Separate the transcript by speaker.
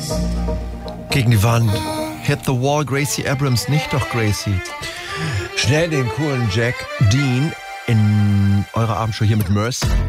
Speaker 1: Gegen die Wand. Hit the wall, Gracie Abrams, nicht doch Gracie. Schnell den coolen Jack Dean in eurer Abendshow hier mit Merce.